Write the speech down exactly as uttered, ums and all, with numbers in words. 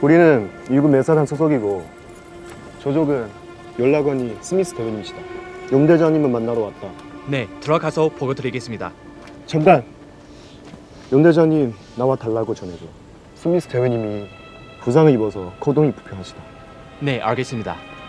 우리는 미군 메사단 소속이고 조족은 연락원이 스미스 대위님이시다. 용 대장님은 만나러 왔다. 네, 들어가서 보고 드리겠습니다. 잠깐! 용 대장님 나와 달라고 전해줘. 스미스 대위님이 부상을 입어서 거동이 불편하시다. 네, 알겠습니다.